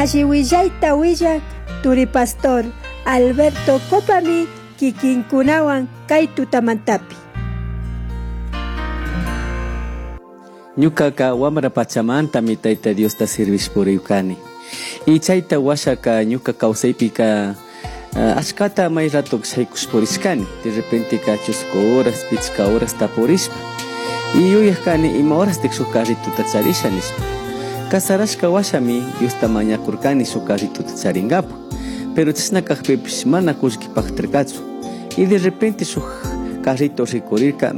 Alliwillaita willak Turi Pastor Alberto Copami kikinkunawan kay tutamantapi. Ñukaqa wamra pachamantami Tayta Diosta sirvishpurayukani. Y chayta washaka ñuka kawsaypika ashkata may rato saykushpurishkani. De repente chusco horas, pichka horas tapurishpa. Y yuyakani ima horas tek shuk carrituta charisha nishpa. Kasarashka washami Diosta mañakurkani shuk carrituta charingapu. Pero chasnakaqpipish mana kullkipaqtirqachu. Y de repente shuk carrito rikurirka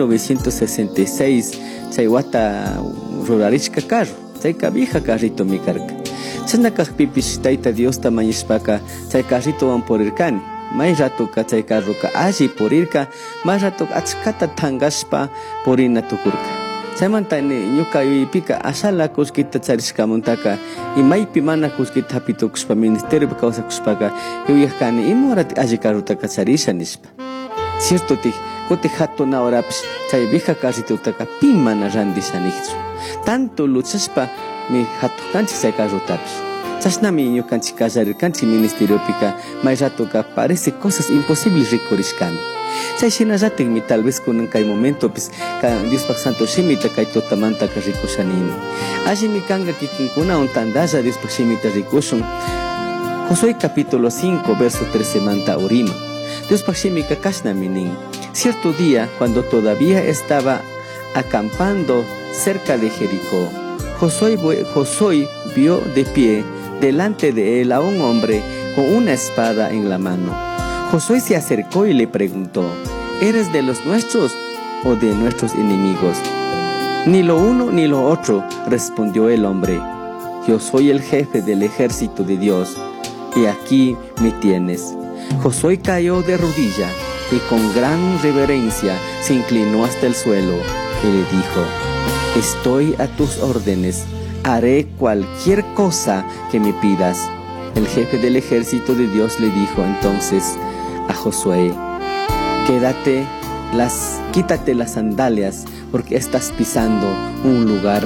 1966 chay wata rurarishka carro. Chayka vieja carrito mi karka. Chasnakaqpipish Tayta Diosta mañashpaka chay carrito wan purirkani. May ratoka chay carroka alli purirka, may ratoka achkata thangashpa purina tukurka. Chaymantani ñuka yuyaypika ashala kullkita charishkamuntaka y maypi mana kullkita hapitukushpa ministeriopi kawsakushpaka yuyakani imurati alli carrotaka charisha nishpa. Cierto kuti hatuna horapish chay vieja carritotaka pi mana randisha nichu. Tanto luchashpa mi hatukkanchik chay carrotapish. Chashnami ñukanchik kallarirkanchik ministeriopika may ratoka parece cosas imposibles rikurishkami. Chayshina ratinmi tal vez kunan kay momentopis Diospak Santo Shimita kay tutamantaka rikushanini. Allimi kanga kikinkunawan tandalla Diospak Shimita rikushun. Josué capítulo 5 verso 13 manta urima. Diospak Shimika kashnami nin. Cierto día, cuando todavía estaba acampando cerca de Jericó, Josué vio de pie delante de él a un hombre con una espada en la mano. Josué se acercó y le preguntó: ¿eres de los nuestros o de nuestros enemigos? Ni lo uno ni lo otro, respondió el hombre. Yo soy el jefe del ejército de Dios, y aquí me tienes. Josué cayó de rodillas y con gran reverencia se inclinó hasta el suelo y le dijo: estoy a tus órdenes, haré cualquier cosa que me pidas. El jefe del ejército de Dios le dijo entonces a Josué: quítate las sandalias porque estás pisando un lugar